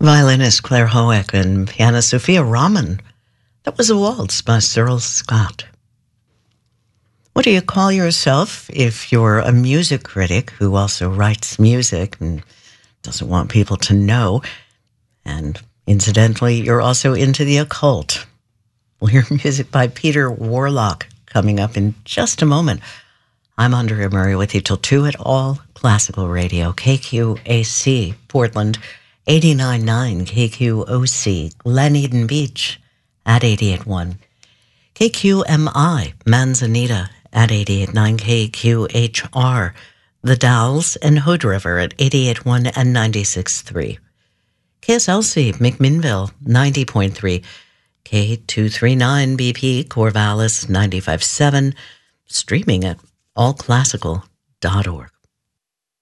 Violinist Claire Hoek and pianist Sophia Rahman. That was a waltz by Cyril Scott. What do you call yourself if you're a music critic who also writes music and doesn't want people to know? And incidentally, you're also into the occult. We'll hear music by Peter Warlock coming up in just a moment. I'm Andrea Murray with you till 2 at All Classical Radio, KQAC, Portland, 89.9, KQOC, Glen Eden Beach at 88.1, KQMI, Manzanita at 88.9, KQHR, The Dalles and Hood River at 88.1 and 96.3, KSLC, McMinnville, 90.3, K239 BP, Corvallis, 95.7, streaming at allclassical.org.